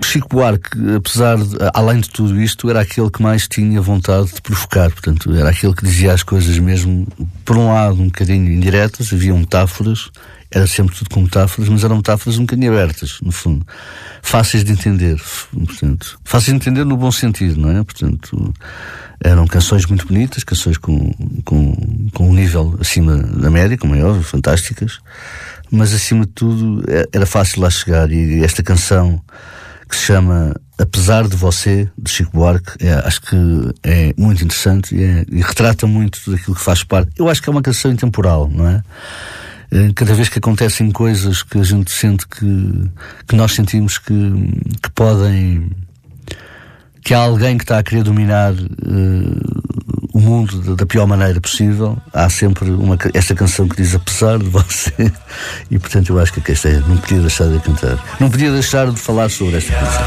Chico Buarque, além de tudo isto, era aquele que mais tinha vontade de provocar. Portanto, era aquele que dizia as coisas mesmo, por um lado, um bocadinho indiretas, havia metáforas, era sempre tudo com metáforas, mas eram metáforas um bocadinho abertas, no fundo. Fáceis de entender, portanto. Fáceis de entender no bom sentido, não é? Portanto, eram canções muito bonitas, canções com um nível acima da média, como é óbvio, fantásticas, mas acima de tudo era fácil lá chegar. E esta canção, que se chama Apesar de Você, de Chico Buarque, acho que é muito interessante e retrata muito tudo aquilo que faz parte. Eu acho que é uma canção intemporal, não é? Cada vez que acontecem coisas que a gente sente que nós sentimos que podem, que há alguém que está a querer dominar o mundo da pior maneira possível, há sempre esta canção que diz Apesar de Você, e portanto eu acho que esta não podia deixar de cantar, não podia deixar de falar sobre esta canção.